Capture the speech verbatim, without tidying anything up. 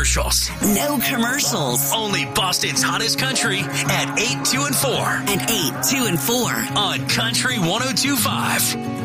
commercials. No commercials. Only Boston's hottest country at eight, two, and four. And eight, two, and four. On Country one oh two point five.